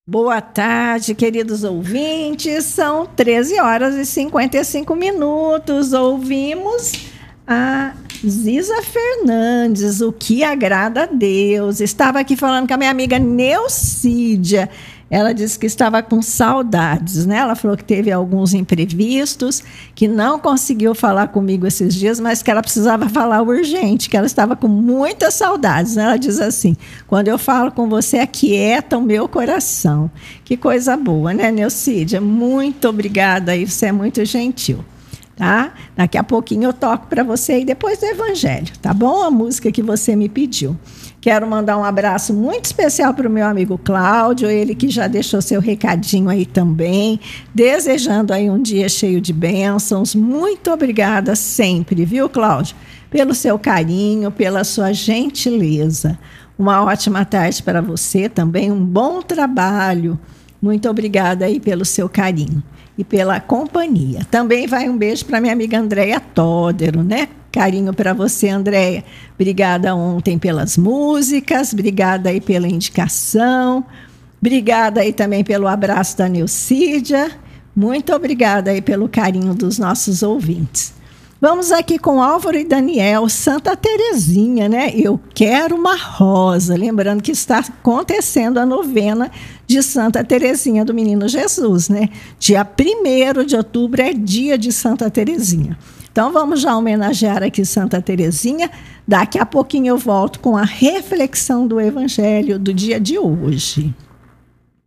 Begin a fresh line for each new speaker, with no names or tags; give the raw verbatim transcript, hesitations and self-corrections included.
Boa tarde, queridos ouvintes. São treze horas e cinquenta e cinco minutos. Ouvimos a Ziza Fernandes, O Que Agrada a Deus. Estava aqui falando com a minha amiga Neucídia. Ela disse que estava com saudades, né? Ela falou que teve alguns imprevistos, que não conseguiu falar comigo esses dias, mas que ela precisava falar urgente, que ela estava com muitas saudades, né? Ela diz assim: quando eu falo com você, aquieta o meu coração. Que coisa boa, né, Neucídia? Muito obrigada aí, você é muito gentil. Tá? Daqui a pouquinho eu toco para você e depois do Evangelho, tá bom? A música que você me pediu. Quero mandar um abraço muito especial para o meu amigo Cláudio, ele que já deixou seu recadinho aí também, desejando aí um dia cheio de bênçãos. Muito obrigada sempre, viu, Cláudio? Pelo seu carinho, pela sua gentileza. Uma ótima tarde para você também, um bom trabalho. Muito obrigada aí pelo seu carinho e pela companhia. Também vai um beijo para minha amiga Andréia Tódero, né? Carinho para você, Andréia. Obrigada ontem pelas músicas, obrigada aí pela indicação, obrigada aí também pelo abraço da Neucídia. Muito obrigada aí pelo carinho dos nossos ouvintes. Vamos aqui com Álvaro e Daniel, Santa Terezinha, né? Eu Quero uma Rosa. Lembrando que está acontecendo a novena de Santa Terezinha do Menino Jesus, né? Dia primeiro de outubro é dia de Santa Terezinha. Então vamos já homenagear aqui Santa Terezinha. Daqui a pouquinho eu volto com a reflexão do Evangelho do dia de hoje.